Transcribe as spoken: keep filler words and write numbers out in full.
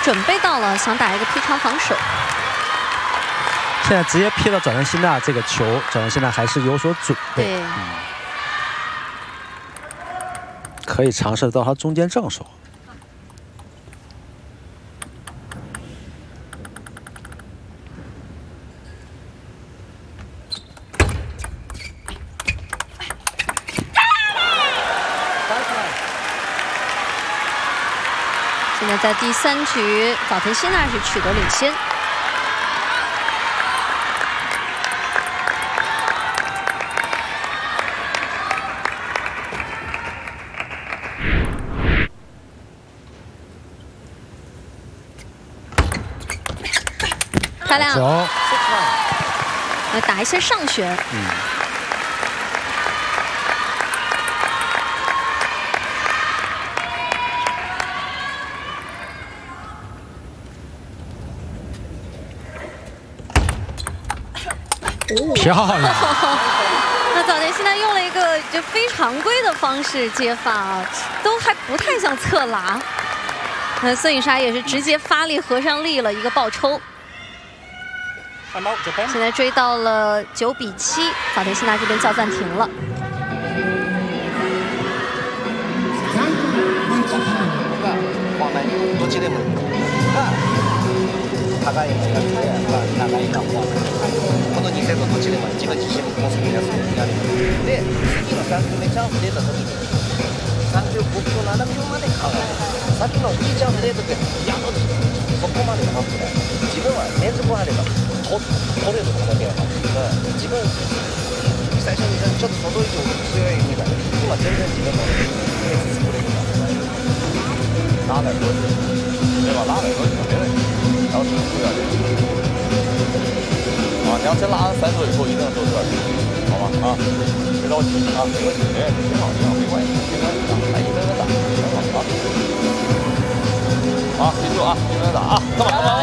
准备到了，想打一个劈长防守。 现在直接劈到早田希娜这个球，早田希娜还是有所准备。 对， 嗯，可以尝试到他中间正手。 现在在第三局，早田希娜是取得领先。漂亮，来打一些上旋。嗯。 漂亮！ 那早田希娜用了一个就非常规的方式接发啊，都还不太像侧拉。那孙颖莎也是直接发力合上力了一个爆抽。现在追到了九比七，早田希娜这边叫暂停了。 高いのが長いがこのにセットどっちでも自分自身も高速やすくやるで次のさん球目チャンス出た時にさん球ごびょうななびょうまで考えるさっきのいいチャンス出た時やっとそこまでのくらい自分は連続あればと取れるとこだけやから自分最初にちょっと外以上強いみたいな今全然自分のペース作れるから拉点多对吧？拉点多没问题。 然后出点力啊！你要真拉三手以后，一定都是好吗？啊，别着急啊，没问题，没问题，挺好，挺好，没关系，没关系啊，来一分分打，挺好啊！好，记住啊，一分分打啊，干嘛干嘛？